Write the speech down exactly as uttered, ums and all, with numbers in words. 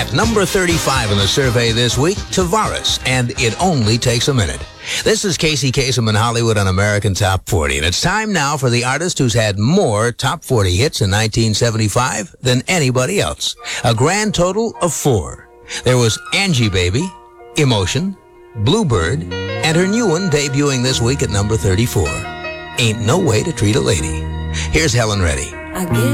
At number thirty-five in the survey this week, Tavares, and It Only Takes a Minute. This is Casey Kasem in Hollywood on American Top forty, and it's time now for the artist who's had more Top forty hits in nineteen seventy-five than anybody else. A grand total of four. There was Angie Baby, Emotion, Bluebird, and her new one debuting this week at number thirty-four. Ain't No Way to Treat a Lady. Here's Helen Reddy. I get